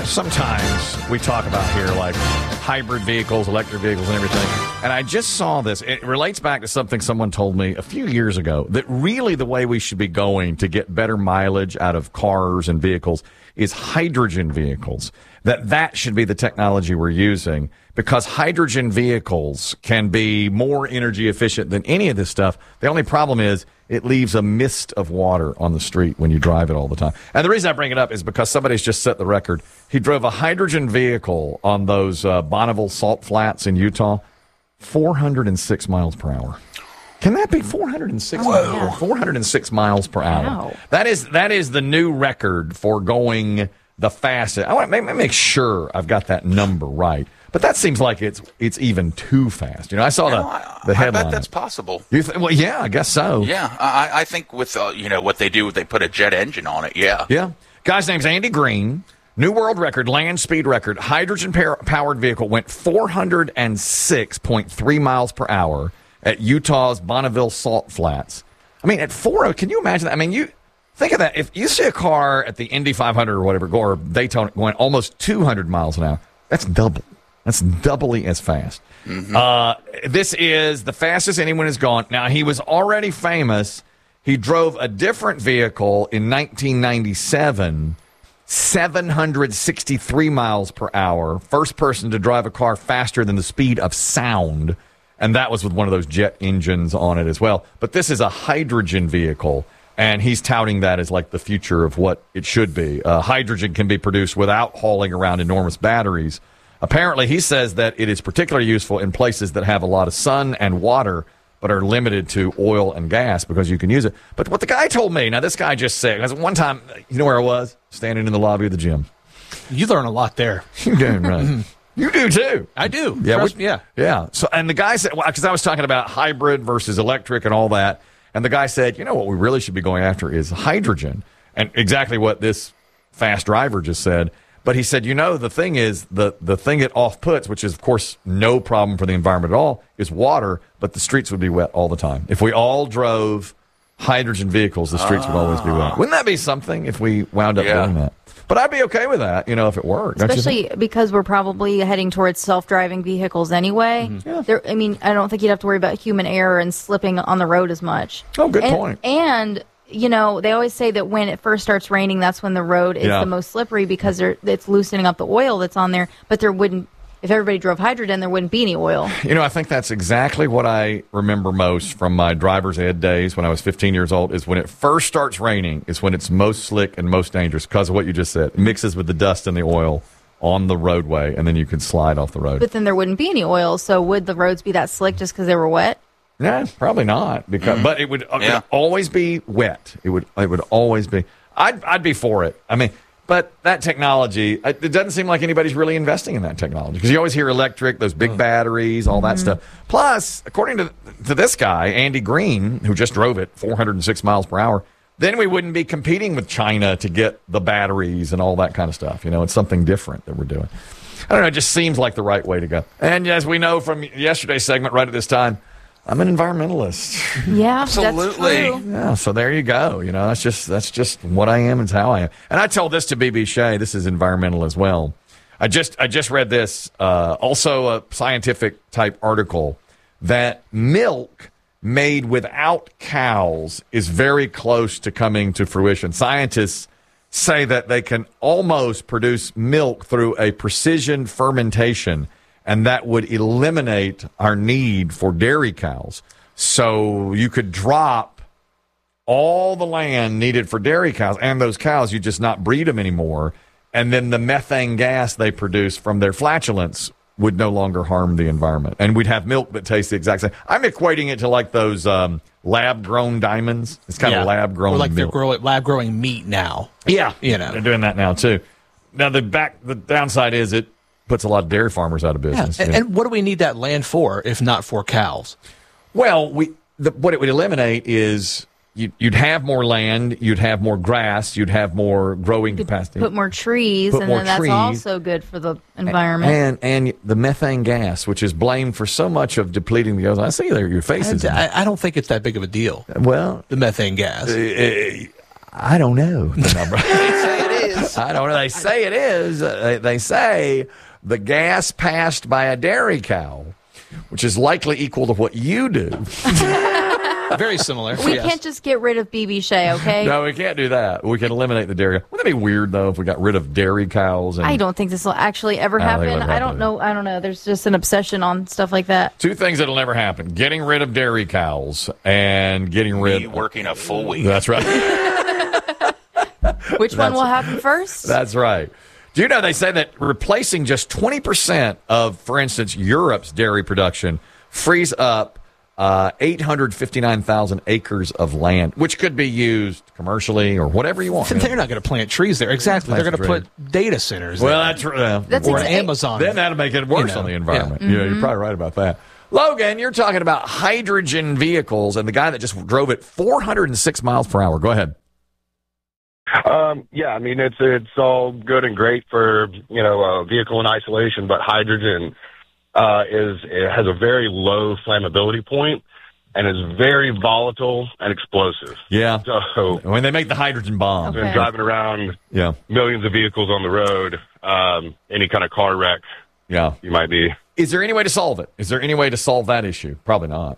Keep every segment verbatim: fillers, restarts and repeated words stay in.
sometimes we talk about here like hybrid vehicles, electric vehicles, and everything. And I just saw this. It relates back to something someone told me a few years ago, that really the way we should be going to get better mileage out of cars and vehicles is hydrogen vehicles. That that should be the technology we're using, because hydrogen vehicles can be more energy efficient than any of this stuff. The only problem is it leaves a mist of water on the street when you drive it all the time. And the reason I bring it up is because somebody's just set the record. He drove a hydrogen vehicle on those uh, Bonneville salt flats in Utah, four hundred six miles per hour. Can that be four hundred six? Oh, yeah. four hundred six miles per hour. Wow. That is that is the new record for going the fastest. I want to make, make sure I've got that number right. But that seems like it's it's even too fast. You know, I saw the, no, I, the headline. I bet that's possible. You th- well, yeah, I guess so. Yeah, I, I think with uh, you know what they do, they put a jet engine on it. Yeah, yeah. Guy's name's Andy Green. New world record, land speed record. Hydrogen par- powered vehicle went four hundred six point three miles per hour at Utah's Bonneville Salt Flats. I mean, at four, can you imagine that? I mean, you think of that. If you see a car at the Indy five hundred or whatever, or Daytona going almost two hundred miles an hour, that's double. That's doubly as fast. Mm-hmm. Uh, this is the fastest anyone has gone. Now, he was already famous. He drove a different vehicle in nineteen ninety-seven, seven hundred sixty-three miles per hour. First person to drive a car faster than the speed of sound. And that was with one of those jet engines on it as well. But this is a hydrogen vehicle, and he's touting that as like the future of what it should be. Uh, hydrogen can be produced without hauling around enormous batteries. Apparently, he says that it is particularly useful in places that have a lot of sun and water, but are limited to oil and gas because you can use it. But what the guy told me, now this guy just said, because one time, you know where I was? Standing in the lobby of the gym. You learn a lot there. You're damn right. You do too. I do. Yeah, Trust we, me, yeah. Yeah. So, and the guy said, because well, I was talking about hybrid versus electric and all that, and the guy said, you know what we really should be going after is hydrogen, and exactly what this fast driver just said. But he said, you know, the thing is, the, the thing it off-puts, which is, of course, no problem for the environment at all, is water, but the streets would be wet all the time. If we all drove hydrogen vehicles, the streets would always be wet. Wouldn't that be something if we wound up Yeah. doing that? But I'd be okay with that, you know, if it worked. don't you Especially think? because we're probably heading towards self-driving vehicles anyway. Mm-hmm. Yeah. There, I mean, I don't think you'd have to worry about human error and slipping on the road as much. Oh, good and, point. And, you know, they always say that when it first starts raining, that's when the road is Yeah. the most slippery because they're, it's loosening up the oil that's on there. But there wouldn't, if everybody drove hydrogen, there wouldn't be any oil. You know, I think that's exactly what I remember most from my driver's ed days when I was fifteen years old, is when it first starts raining is when it's most slick and most dangerous because of what you just said. It mixes with the dust and the oil on the roadway, and then you can slide off the road. But then there wouldn't be any oil, so would the roads be that slick just because they were wet? Yeah, probably not. Because, Mm-hmm. but it would, it Yeah. would always be wet. It would, it would always be. I'd, I'd be for it. I mean, but that technology, it doesn't seem like anybody's really investing in that technology because you always hear electric, those big batteries, all that stuff. Plus, according to to this guy, Andy Green, who just drove it four hundred six miles per hour, then we wouldn't be competing with China to get the batteries and all that kind of stuff. You know, it's something different that we're doing. I don't know. It just seems like the right way to go. And as we know from yesterday's segment, right at this time, I'm an environmentalist. Yeah, Absolutely. That's true. Yeah, so there you go. You know, that's just that's just what I am and how I am. And I told this to B B Shea. This is environmental as well. I just I just read this, uh, also a scientific type article, that milk made without cows is very close to coming to fruition. Scientists say that they can almost produce milk through a precision fermentation, and that would eliminate our need for dairy cows. So you could drop all the land needed for dairy cows and those cows, you just not breed them anymore. And then the methane gas they produce from their flatulence would no longer harm the environment. And we'd have milk that tastes the exact same. I'm equating it to like those um, lab-grown diamonds. It's kind Yeah. of lab-grown Or like they're milk. growing, lab growing meat now. Yeah, You know. they're doing that now too. Now the back, the downside is it puts a lot of dairy farmers out of Yeah. business. And, you know. and what do we need that land for if not for cows? Well, we the, what it would eliminate is you, you'd have more land, you'd have more grass, you'd have more growing capacity, Put more trees, Put and more then that's trees. also good for the environment. and and the methane gas, which is blamed for so much of depleting the ozone. I see there your faces. And I, I don't think it's that big of a deal, well, the methane gas. uh, I don't know the number. They say it is. is. I don't know. They say it is. Uh, they, they say the gas passed by a dairy cow, which is likely equal to what you do. Very similar. We yes. can't just get rid of B B Shea, okay? No, we can't do that. We can eliminate the dairy. Wouldn't that be weird, though, if we got rid of dairy cows? And I don't think this will actually ever I don't think happen. it'll I don't happen. know. I don't know. There's just an obsession on stuff like that. Two things that'll never happen: getting rid of dairy cows and getting rid. Me working a full week. That's right. Which one will happen first? That's right. Do you know they say that replacing just twenty percent of, for instance, Europe's dairy production frees up uh, eight hundred fifty-nine thousand acres of land, which could be used commercially or whatever you want. They're not going to plant trees there. Exactly. They're Plant going to trees. put data centers Well, there. that's uh, That's or exa- Amazon. then that'll make it worse You know, on the environment. yeah. You know, you're probably right about that. Logan, you're talking about hydrogen vehicles and the guy that just drove it four hundred six miles per hour. Go ahead. Um, yeah, I mean, it's it's all good and great for, you know, a vehicle in isolation, but hydrogen uh, is it has a very low flammability point and is very volatile and explosive. Yeah. So When they make the hydrogen bomb. Okay. when driving around Yeah. millions of vehicles on the road, um, any kind of car wreck, Yeah. you might be, Is there any way to solve it? Is there any way to solve that issue? Probably not.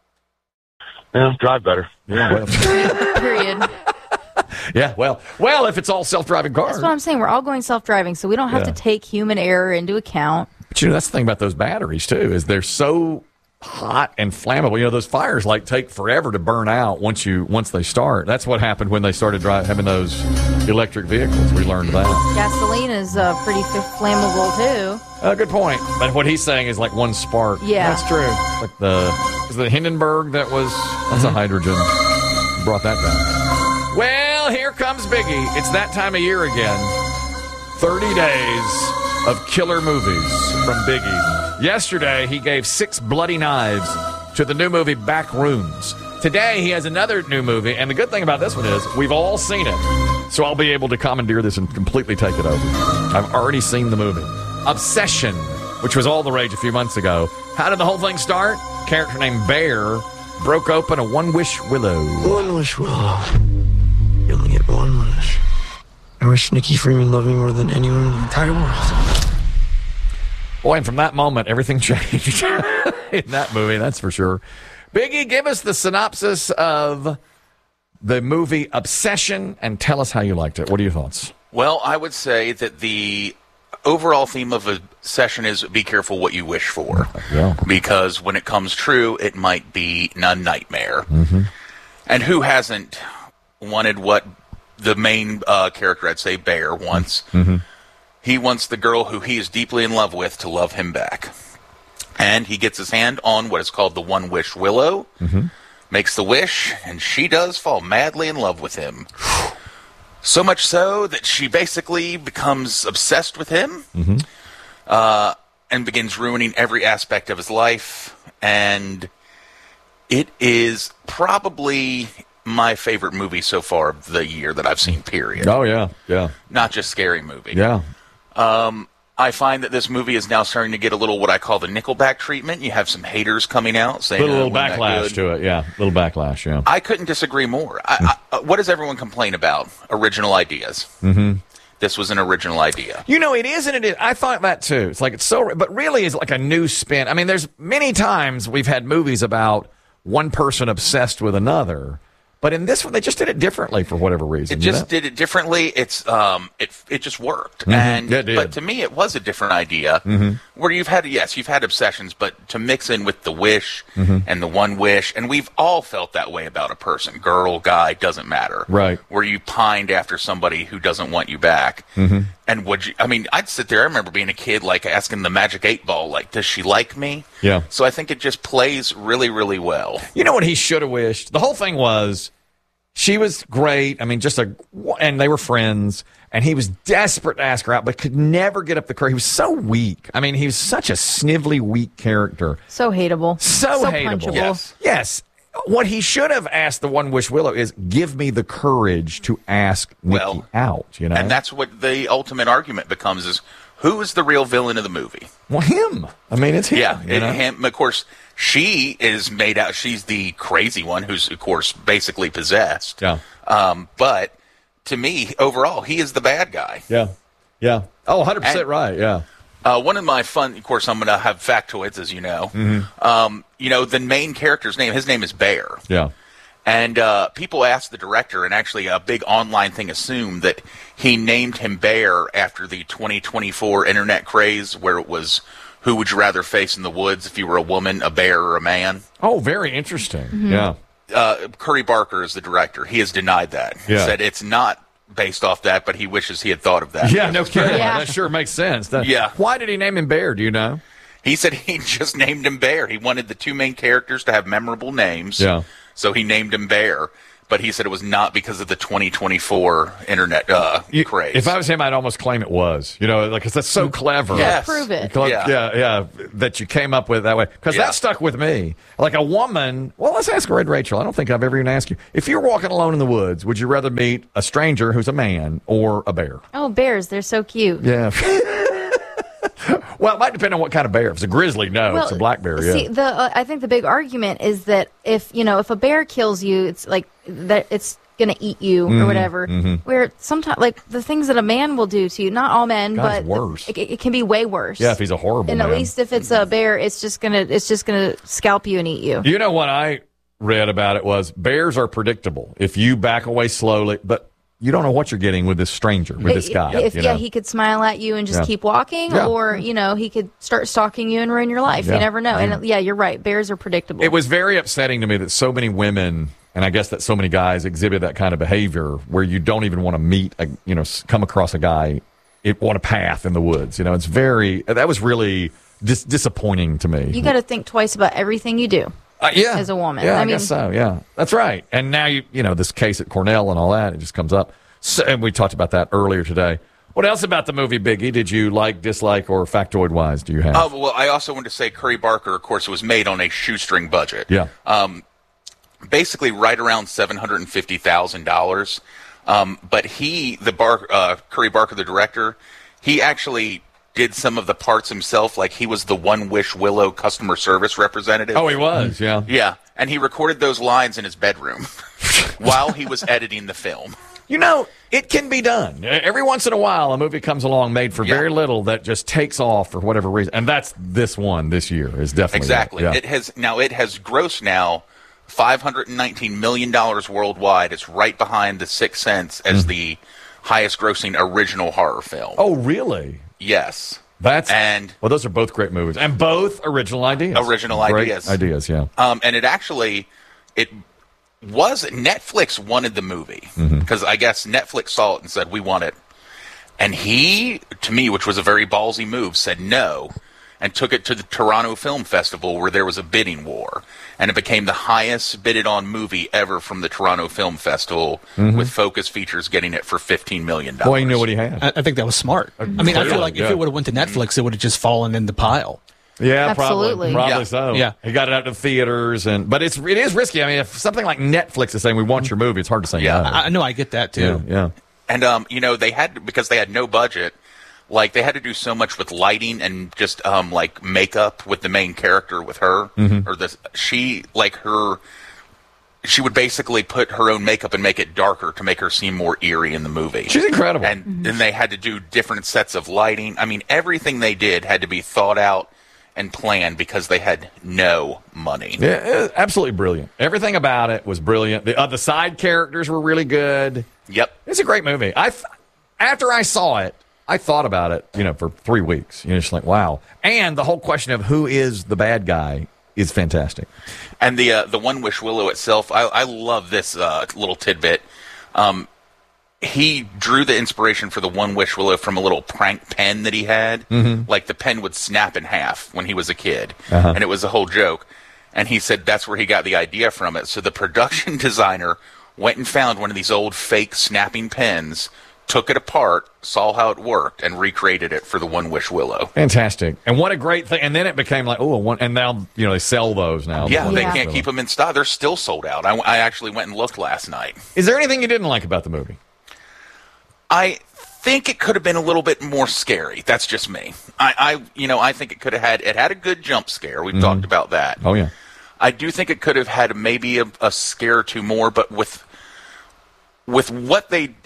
yeah, drive better. Yeah. Well, Period. yeah. Well, well, if it's all self-driving cars. That's what I'm saying. We're all going self-driving, so we don't have Yeah. to take human error into account. But you know, that's the thing about those batteries too, is they're so hot and flammable. You know, those fires like take forever to burn out once you once they start. That's what happened when they started driving having those electric vehicles. We learned that. Gasoline is uh, pretty f- flammable too. Uh, good point. But what he's saying is like one spark. Yeah. That's true. Like the is the Hindenburg that was that's a hydrogen brought that down. Well, here comes Biggie. It's that time of year again. thirty days of killer movies from Biggie. Yesterday, he gave six bloody knives to the new movie Back Rooms. Today, he has another new movie, and the good thing about this one is we've all seen it. So I'll be able to commandeer this and completely take it over. I've already seen the movie. Obsession, which was all the rage a few months ago. How did the whole thing start? A character named Bear broke open a one-wish willow. One wish, Willow. You only get one wish. I wish Nikki Freeman loved me more than anyone in the entire world. Boy, and from that moment, everything changed in that movie, that's for sure. Biggie, give us the synopsis of the movie Obsession and tell us how you liked it. What are your thoughts? Well, I would say that the overall theme of a session is be careful what you wish for. Yeah. Because when it comes true, it might be a nightmare. Mm-hmm. And who hasn't wanted what the main uh, character, I'd say Bear, wants? Mm-hmm. He wants the girl who he is deeply in love with to love him back. And he gets his hand on what is called the One Wish Willow, Mm-hmm. makes the wish, and she does fall madly in love with him. So much so that she basically becomes obsessed with him Mm-hmm. uh, and begins ruining every aspect of his life. And it is probably my favorite movie so far of the year that I've seen, period. Oh, yeah, yeah, Not just scary movie. yeah. I find that this movie is now starting to get a little what I call the Nickelback treatment. You have some haters coming out saying A little, uh, little wasn't that backlash good. to it, yeah. A little backlash, yeah. I couldn't disagree more. I, I, uh, what does everyone complain about? Original ideas. Mm-hmm. This was an original idea. You know, it is and it is. I thought that too. It's like it's so, but really it's like a new spin. I mean, there's many times we've had movies about one person obsessed with another, but in this one they just did it differently for whatever reason. It you just know? did it differently. It's um, it it just worked, and Yeah, it did. but to me, it was a different idea. Mm-hmm. Where you've had yes, you've had obsessions, but to mix in with the wish Mm-hmm. and the one wish, and we've all felt that way about a person, girl, guy, doesn't matter, Right. Where you pined after somebody who doesn't want you back, Mm-hmm. and would you? I mean, I'd sit there. I remember being a kid, like asking the Magic Eight Ball, like, does she like me? Yeah. So I think it just plays really, really well. You know what he should have wished? The whole thing was she was great. I mean, just a, and they were friends, and he was desperate to ask her out, but could never get up the courage. He was so weak. I mean, he was such a snivelly, weak character. So hateable. So, so hateable. punchable. Yes. Yes. What he should have asked the One Wish Willow is give me the courage to ask Nikki Well, out, you know? And that's what the ultimate argument becomes: is who is the real villain of the movie? well, him. I mean, it's him. Yeah, you it, know? him. Of course, she is made out. She's the crazy one who's, of course, basically possessed. Yeah. Um, but to me, overall, he is the bad guy. Yeah. Yeah. Oh, one hundred percent And- right. Yeah. Uh, one of my fun, of course, I'm going to have factoids, as you know. Mm-hmm. Um, you know, the main character's name, his name is Bear. Yeah. And uh, people asked the director, and actually a big online thing assumed that he named him Bear after the twenty twenty-four internet craze where it was, who would you rather face in the woods if you were a woman, a bear, or a man? Oh, very interesting. Yeah. Uh, Curry Barker is the director. He has denied that. He Yeah. said it's not based off that, but he wishes he had thought of that. Yeah, no kidding. Yeah. That sure makes sense. That- Yeah. Why did he name him Bear? Do you know? He said he just named him Bear. He wanted the two main characters to have memorable names. Yeah. So he named him Bear. But he said it was not because of the twenty twenty-four internet uh, You- craze. If I was him, I'd almost claim it was. You know, like, 'cause that's so clever. Yes. Prove it. Like, Yeah. yeah, yeah, that you came up with it that way. Because Yeah. that stuck with me. Like a woman, well, let's ask Red Rachel. I don't think I've ever even asked you. If you're walking alone in the woods, would you rather meet a stranger who's a man or a bear? Oh, bears, they're so cute. Yeah. Well, it might depend on what kind of bear. If it's a grizzly, no. If it's a black bear, yeah. See, the uh, I think the big argument is that if you know if a bear kills you, it's like that it's gonna eat you Mm-hmm. or whatever. Where sometimes like the things that a man will do to you, not all men, God, but it's worse. The, it, it can be way worse. Yeah, if he's a horrible and man. at least if it's a bear, it's just gonna it's just gonna scalp you and eat you. You know what I read about it was bears are predictable. If you back away slowly, but you don't know what you're getting with this stranger, with this guy. If you yeah, know? he could smile at you and just Yeah. keep walking, Yeah. or you know he could start stalking you and ruin your life. Yeah. You never know. And yeah, you're right. Bears are predictable. It was very upsetting to me that so many women, and I guess that so many guys exhibit that kind of behavior where you don't even want to meet, a, you know, s- come across a guy it, on a path in the woods. You know, it's very, that was really dis- disappointing to me. you got to think twice about everything you do. Uh, yeah. as a woman. Yeah, I, I mean- guess so. Yeah, that's right. And now you, you know, this case at Cornell and all that, it just comes up. So, and we talked about that earlier today. What else about the movie Biggie did you like, dislike, or factoid wise do you have? Uh, well, I also wanted to say Curry Barker, of course, was made on a shoestring budget. yeah. Um, basically, right around seven hundred and fifty thousand dollars. Um, but he, the Bar, uh, Curry Barker, the director, he actually did some of the parts himself. Like he was the One Wish Willow customer service representative. Oh, he was. Yeah. Yeah, and he recorded those lines in his bedroom while he was editing the film. You know, it can be done. Every once in a while, a movie comes along made for Yeah. very little that just takes off for whatever reason, and that's this one this year is definitely Exactly. that. Yeah. It has now. It has grossed now five hundred and nineteen million dollars worldwide. It's right behind The Sixth Sense as the highest-grossing original horror film. Oh, really? Yes. That's And- well, those are both great movies and both original ideas. Original Great ideas. Ideas, yeah. Um, and it actually, it was Netflix wanted the movie because I guess Netflix saw it and said we want it, and he, to me, which was a very ballsy move, said no, and took it to the Toronto Film Festival where there was a bidding war, and it became the highest bidded on movie ever from the Toronto Film Festival, with Focus Features getting it for fifteen million dollars. Boy, he knew what he had. I, I think that was smart. I mean, I feel like yeah. if it would have went to Netflix, it would have just fallen in the pile. Yeah, Absolutely. probably, probably Yeah. so. Yeah. he got it out to theaters, and but it's it is risky. I mean, if something like Netflix is saying we want your movie, it's hard to say Yeah. no. I, I know I get that too. yeah, yeah. And um, you know, they had because they had no budget, like they had to do so much with lighting and just um, like makeup with the main character with her or this she like her. She would basically put her own makeup and make it darker to make her seem more eerie in the movie. She's incredible. And then they had to do different sets of lighting. I mean, everything they did had to be thought out and planned because they had no money. Yeah, it was absolutely brilliant. Everything about it was brilliant. The other side characters were really good. Yep. It's a great movie. I th- after I saw it, I thought about it, you know, for three weeks. You know, just like wow. And the whole question of who is the bad guy is fantastic. And the uh, the One Wish Willow itself, I, I love this uh, little tidbit. Um, he drew the inspiration for the One Wish Willow from a little prank pen that he had. Mm-hmm. Like the pen would snap in half when he was a kid, Uh-huh. and it was a whole joke. And he said that's where he got the idea from it. So the production designer went and found one of these old fake snapping pens, took it apart, saw how it worked, and recreated it for the One Wish Willow. Fantastic. And what a great thing. And then it became like, oh, one, and now, you know, they sell those now. Yeah, The they Yeah. can't keep them in stock. They're still sold out. I, I actually went and looked last night. Is there anything you didn't like about the movie? I think it could have been a little bit more scary. That's just me. I, I you know, I think it could have had, it had a good jump scare. We've talked about that. Oh, yeah. I do think it could have had maybe a, a scare or two more, but with with what they,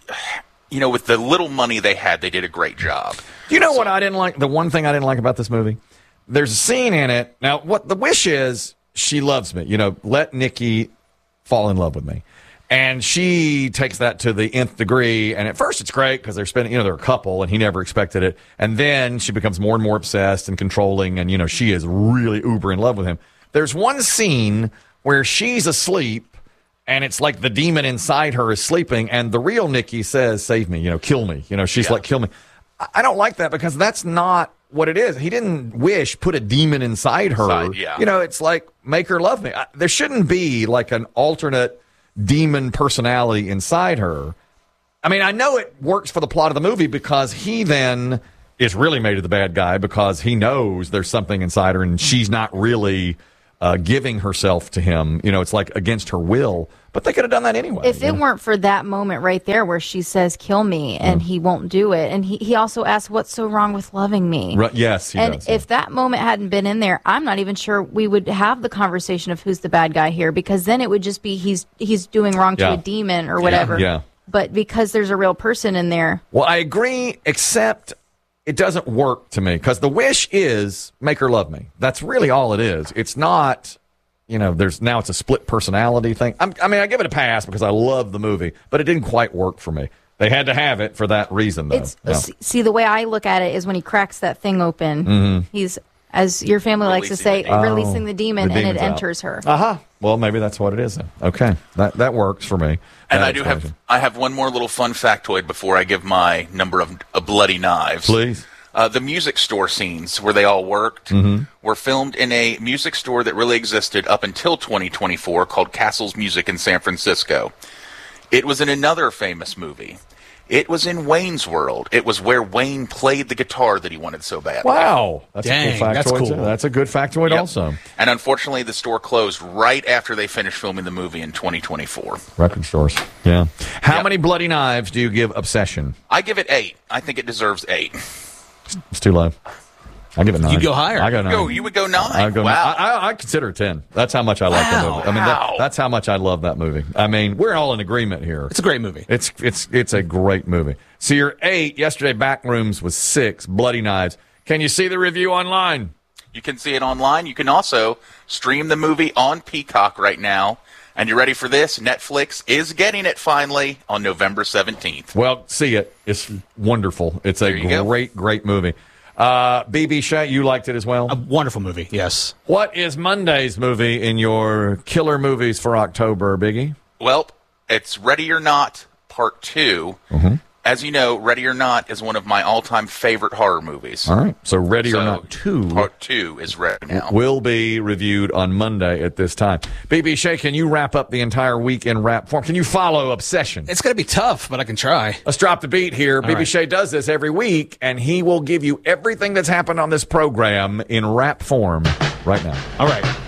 you know, with the little money they had, they did a great job. You know what I didn't like? The one thing I didn't like about this movie? There's a scene in it. Now, what the wish is, she loves me. You know, let Nikki fall in love with me. And she takes that to the nth degree. And at first it's great because they're spending, you know, they're a couple and he never expected it. And then she becomes more and more obsessed and controlling. And, you know, she is really uber in love with him. There's one scene where she's asleep and it's like the demon inside her is sleeping. And the real Nikki says, save me, you know, kill me. You know, she's Yeah. like, kill me. I don't like that because that's not what it is. He didn't wish, put a demon inside her. Inside, yeah. You know, it's like, make her love me. I, there shouldn't be like an alternate demon personality inside her. I mean, I know it works for the plot of the movie because he then is really made the bad guy because he knows there's something inside her and she's not really uh, giving herself to him. You know, it's like against her will. But they could have done that anyway. If you it know? weren't for that moment right there where she says, kill me, and Mm. he won't do it. And he, he also asks, what's so wrong with loving me? Right, yes, he and does. if that moment hadn't been in there, I'm not even sure we would have the conversation of who's the bad guy here, because then it would just be he's he's doing wrong to Yeah. a demon or whatever. Yeah. But because there's a real person in there, Well, I agree, except it doesn't work to me because the wish is make her love me. That's really all it is. It's not, you know, there's now it's a split personality thing. I'm, I mean, I give it a pass because I love the movie, but it didn't quite work for me. They had to have it for that reason, though. it's Yeah. see, see the way I look at it is when he cracks that thing open, Mhm. he's, as your family likes to say, Releasing the demon. releasing the demon, The and it demon's out. enters her. Uh-huh. Well, maybe that's what it is then. Okay. That that works for me. And That I do have explanation. I have one more little fun factoid before I give my number of, of bloody knives. Please. Uh, the music store scenes where they all worked Mhm. were filmed in a music store that really existed up until twenty twenty-four called Castle's Music in San Francisco. It was in another famous movie. It was in Wayne's World. It was where Wayne played the guitar that he wanted so badly. Wow. That's a Dang, cool factoid. that's cool. too. That's a good factoid Yep. also. And unfortunately, the store closed right after they finished filming the movie in twenty twenty-four. Record stores. Yeah. How Yep. many bloody knives do you give Obsession? I give it eight. I think it deserves eight. It's too low. I give it nine. You'd go higher. I go nine. Go, you would go nine. I go Wow. I, I, I consider it ten. That's how much I like that Wow. movie. I mean, that, Wow. that's how much I love that movie. I mean, we're all in agreement here. It's a great movie. It's it's it's a great movie. So you're eight. Yesterday, Backrooms was six. Bloody Knives. Can you see the review online? You can see it online. You can also stream the movie on Peacock right now. And you ready for this? Netflix is getting it finally on November seventeenth. Well, see it. It's wonderful. It's a There you go. great, great movie. Uh, B B Shea, you liked it as well? A wonderful movie, yes. What is Monday's movie in your killer movies for October, Biggie? Well, it's Ready or Not Part two. Mm-hmm. As you know, Ready or Not is one of my all-time favorite horror movies. All right. So Ready or So, Not two Part two is ready now. will be reviewed on Monday at this time. B B Shea, can you wrap up the entire week in rap form? Can you follow Obsession? It's going to be tough, but I can try. Let's drop the beat here. B B right. Shea does this every week, and he will give you everything that's happened on this program in rap form right now. All right.